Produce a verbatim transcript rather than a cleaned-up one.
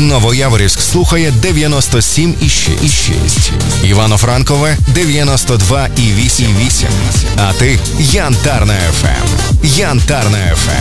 Новояворівськ слухає дев'яносто сім і шість. Івано-Франкове дев'яносто два і вісім. А ти Янтарна еф ем. Янтарна еф ем.